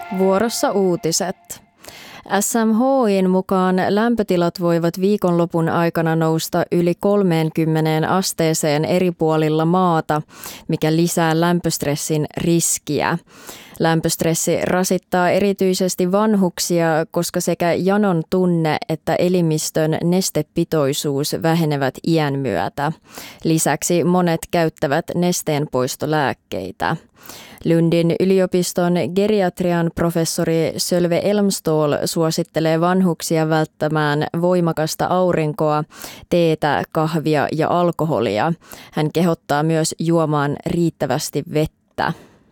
Vuorossa uutiset. SMHI:n mukaan lämpötilat voivat viikonlopun aikana nousta yli 30 asteeseen eri puolilla maata, mikä lisää lämpöstressin riskiä. Lämpöstressi rasittaa erityisesti vanhuksia, koska sekä janon tunne että elimistön nestepitoisuus vähenevät iän myötä. Lisäksi monet käyttävät nesteenpoistolääkkeitä. Lundin yliopiston geriatrian professori Sölve Elmståhl suosittelee vanhuksia välttämään voimakasta aurinkoa, teetä, kahvia ja alkoholia. Hän kehottaa myös juomaan riittävästi vettä.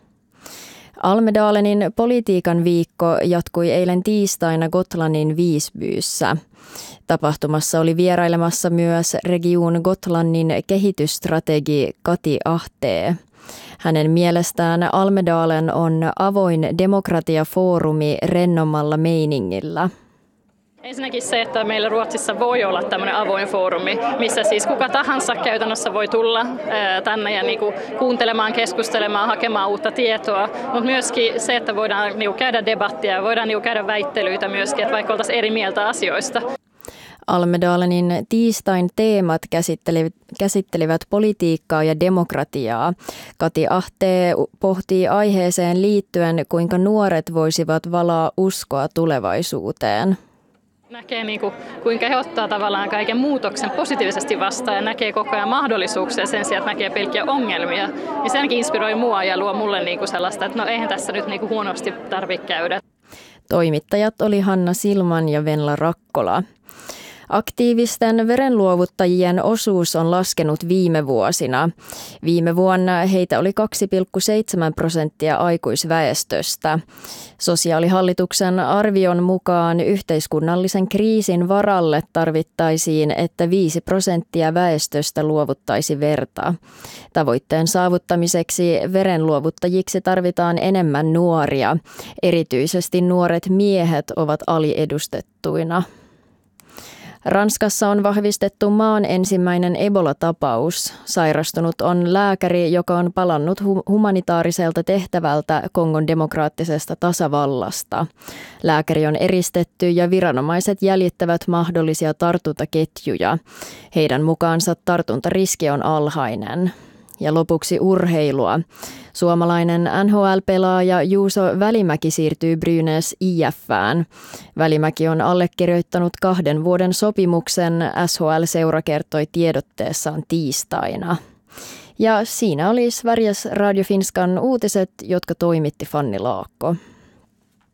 Almedalenin politiikan viikko jatkui eilen tiistaina Gotlannin Visbyssä. Tapahtumassa oli vierailemassa myös Region Gotlannin kehitysstrategi Kati Ahtee. Hänen mielestään Almedalen on avoin demokratiafoorumi rennommalla meiningillä. Ensinnäkin se, että meillä Ruotsissa voi olla tämmöinen avoin foorumi, missä siis kuka tahansa käytännössä voi tulla tänne ja kuuntelemaan, keskustelemaan, hakemaan uutta tietoa, mutta myöskin se, että voidaan käydä debattia, voidaan käydä väittelyitä myöskin, että vaikka oltaisiin eri mieltä asioista. Almedalenin tiistain teemat käsittelivät politiikkaa ja demokratiaa. Kati Ahtee pohtii aiheeseen liittyen, kuinka nuoret voisivat valaa uskoa tulevaisuuteen. Näkee kuinka he ottaa tavallaan kaiken muutoksen positiivisesti vastaan ja näkee koko ajan mahdollisuuksia sen sijaan, että näkee pelkkiä ongelmia. Niin se ainakin inspiroi mua ja luo mulle sellaista, että no eihän tässä nyt huonosti tarvitse käydä. Toimittajat oli Hanna Silman ja Venla Rakkola. Aktiivisten verenluovuttajien osuus on laskenut viime vuosina. Viime vuonna heitä oli 2,7% aikuisväestöstä. Sosiaalihallituksen arvion mukaan yhteiskunnallisen kriisin varalle tarvittaisiin, että 5% väestöstä luovuttaisi verta. Tavoitteen saavuttamiseksi verenluovuttajiksi tarvitaan enemmän nuoria. Erityisesti nuoret miehet ovat aliedustettuina. Ranskassa on vahvistettu maan ensimmäinen Ebola-tapaus. Sairastunut on lääkäri, joka on palannut humanitaariselta tehtävältä Kongon demokraattisesta tasavallasta. Lääkäri on eristetty ja viranomaiset jäljittävät mahdollisia tartuntaketjuja. Heidän mukaansa tartuntariski on alhainen. Ja lopuksi urheilua. Suomalainen NHL-pelaaja Juuso Välimäki siirtyy Brynäs IF:ään. Välimäki on allekirjoittanut 2 vuoden sopimuksen, SHL-seura kertoi tiedotteessaan tiistaina. Ja siinä oli Sveriges Radio Finskan uutiset, jotka toimitti Fanni Laakko.